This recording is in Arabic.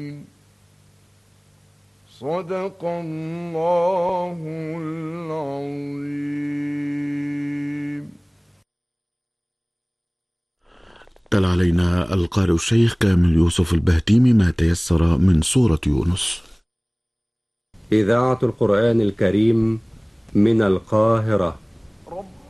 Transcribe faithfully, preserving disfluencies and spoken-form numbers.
صدق الله العظيم. تلا علينا القارئ الشيخ كامل يوسف البهتيمي ما تيسر من سورة يونس. إذاعة القرآن الكريم من القاهرة.